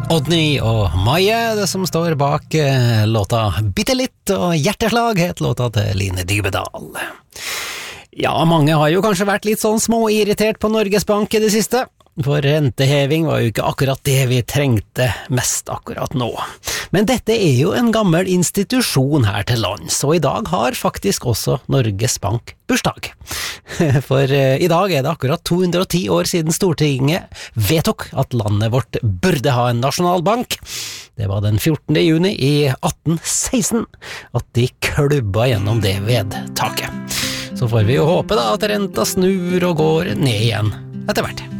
Odny og Maje, det som står bak låta Bitte litt, og Hjerteslag het låta til Line Dybedal. Ja, mange har jo kanskje vært litt sånn småirritert på Norges Bank i det siste, for renteheving var jo ikke akkurat det vi trengte mest akkurat nå. Men dette er jo en gammel institusjon her til lands, og i dag har faktisk også Norges Bank bursdag. For i dag er det akkurat 210 år siden Stortinget vedtok at landet vårt burde ha en nasjonalbank. Det var den 14. juni i 1816 at de klubba gjennom det vedtaket. Så får vi jo håpe da at renta snur og går ned igjen etter hvert.